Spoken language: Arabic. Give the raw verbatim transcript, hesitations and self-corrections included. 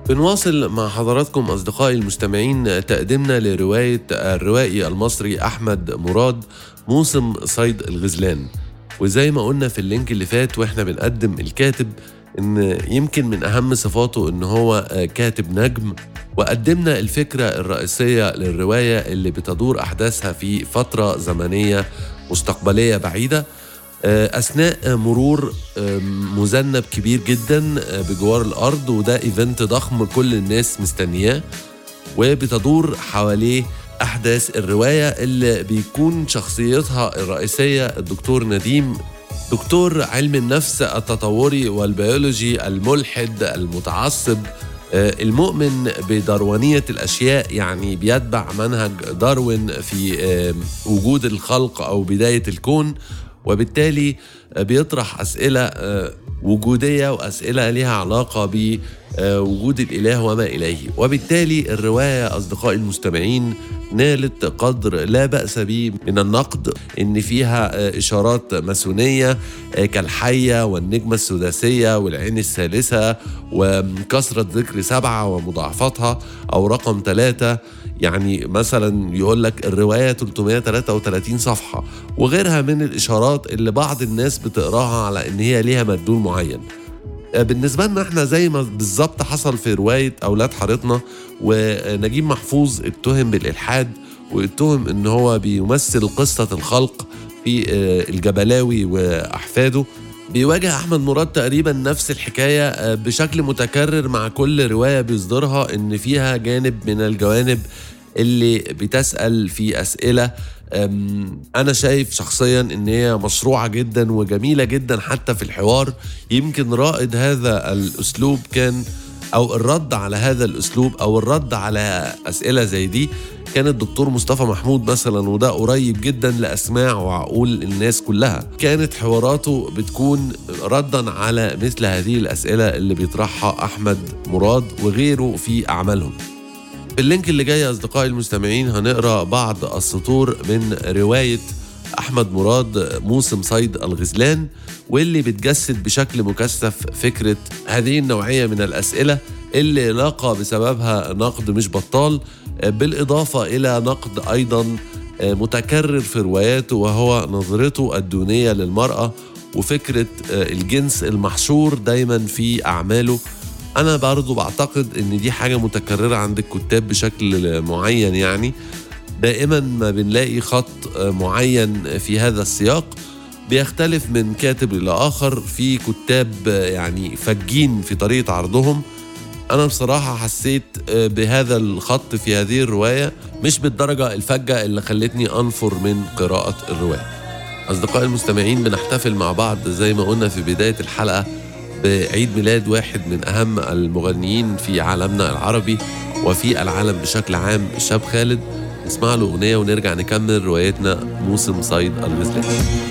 بنواصل مع حضراتكم أصدقائي المستمعين تقديمنا لرواية الروائي المصري أحمد مراد موسم صيد الغزلان. وزي ما قلنا في اللينك اللي فات وإحنا بنقدم الكاتب إن يمكن من أهم صفاته إن هو كاتب نجم، وقدمنا الفكرة الرئيسية للرواية اللي بتدور أحداثها في فترة زمنية مستقبلية بعيدة أثناء مرور مذنب كبير جدا بجوار الأرض، وده إيفنت ضخم كل الناس مستنياه، وبتدور حواليه أحداث الرواية اللي بيكون شخصيتها الرئيسية الدكتور نديم، دكتور علم النفس التطوري والبيولوجي الملحد المتعصب المؤمن بداروينية الأشياء، يعني بيتبع منهج داروين في وجود الخلق أو بداية الكون، وبالتالي بيطرح أسئلة وجودية وأسئلة لها علاقة بوجود الإله وما إليه. وبالتالي الرواية أصدقائي المستمعين نالت قدر لا بأس به من النقد، إن فيها إشارات ماسونية كالحية والنجمة السداسية والعين الثالثة وكثرة ذكر سبعة ومضاعفاتها أو رقم ثلاثة، يعني مثلا يقول لك الرواية ثلاثمائة وثلاثة وثلاثين صفحة وغيرها من الإشارات اللي بعض الناس بتقراها على إن هي ليها مدلول معين. بالنسبة لنا احنا زي ما بالظبط حصل في رواية أولاد حارتنا، ونجيب محفوظ اتهم بالإلحاد واتهم إن هو بيمثل قصة الخلق في الجبلاوي وأحفاده، بيواجه أحمد مراد تقريبا نفس الحكاية بشكل متكرر مع كل رواية بيصدرها، إن فيها جانب من الجوانب اللي بتسأل في أسئلة أنا شايف شخصيا إن هي مشروعة جدا وجميلة جدا حتى في الحوار. يمكن رائد هذا الأسلوب كان أو الرد على هذا الأسلوب أو الرد على أسئلة زي دي كان الدكتور مصطفى محمود مثلا، وده قريب جدا لأسماع وعقول الناس كلها. كانت حواراته بتكون ردا على مثل هذه الأسئلة اللي بيطرحها أحمد مراد وغيره في أعمالهم. في اللينك اللي جاي أصدقائي المستمعين هنقرأ بعض السطور من رواية أحمد مراد موسم صيد الغزلان، واللي بتجسد بشكل مكثف فكرة هذه النوعية من الأسئلة اللي لاقى بسببها نقد مش بطال، بالإضافة إلى نقد أيضا متكرر في رواياته وهو نظرته الدونية للمرأة وفكرة الجنس المحشور دايما في أعماله. أنا برضو بعتقد إن دي حاجة متكررة عند الكتاب بشكل معين، يعني دائما ما بنلاقي خط معين في هذا السياق بيختلف من كاتب إلى آخر. في كتاب يعني فجين في طريقة عرضهم، أنا بصراحة حسيت بهذا الخط في هذه الرواية مش بالدرجة الفجة اللي خلتني أنفر من قراءة الرواية. أصدقائي المستمعين بنحتفل مع بعض زي ما قلنا في بداية الحلقة بعيد ميلاد واحد من أهم المغنيين في عالمنا العربي وفي العالم بشكل عام، الشاب خالد. نسمع له أغنية ونرجع نكمل روايتنا موسم صيد الغزلان.